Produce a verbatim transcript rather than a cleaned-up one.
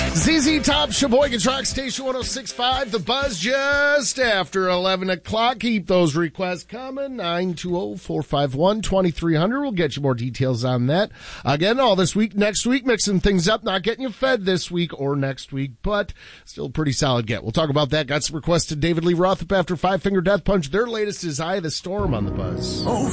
Z Z Top, Sheboygan Rock Station one oh six point five. The Buzz just after eleven o'clock. Keep those requests coming. nine two zero, four five one, two three zero zero. We'll get you more details on that. Again, all this week, next week, mixing things up. Not getting you fed this week or next week, but still a pretty solid get. We'll talk about that. Got some requests to David Lee Roth up after Five Finger Death Punch. Their latest is Eye of the Storm on the Buzz. Oh.